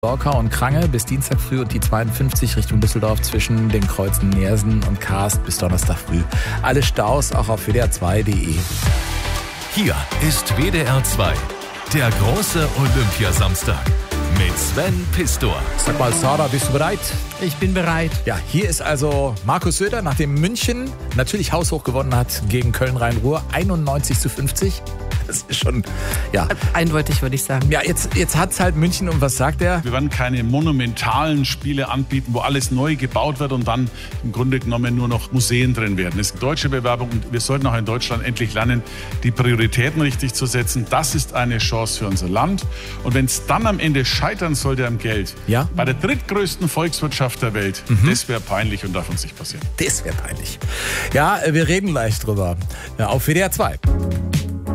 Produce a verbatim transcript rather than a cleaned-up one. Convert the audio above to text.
Lorca und Krange bis Dienstag früh und die zweiundfünfzig Richtung Düsseldorf zwischen den Kreuzen Neersen und Karst bis Donnerstag früh. Alle Staus auch auf W D R zwei punkt de. Hier ist W D R zwei, der große Olympiasamstag mit Sven Pistor. Sag mal, Sarah, bist du bereit? Ich bin bereit. Ja, hier ist also Markus Söder, nachdem München natürlich haushoch gewonnen hat gegen Köln-Rhein-Ruhr, einundneunzig zu fünfzig. Das ist schon, ja. Eindeutig, würde ich sagen. Ja, jetzt, jetzt hat es halt München und was sagt er? Wir werden keine monumentalen Spiele anbieten, wo alles neu gebaut wird und dann im Grunde genommen nur noch Museen drin werden. Das ist eine deutsche Bewerbung und wir sollten auch in Deutschland endlich lernen, die Prioritäten richtig zu setzen. Das ist eine Chance für unser Land. Und wenn es dann am Ende scheitern sollte am Geld, ja? bei der drittgrößten Volkswirtschaft der Welt, mhm. das wäre peinlich und darf uns nicht passieren. Das wäre peinlich. Ja, wir reden gleich drüber. Ja, auf W D R zwei.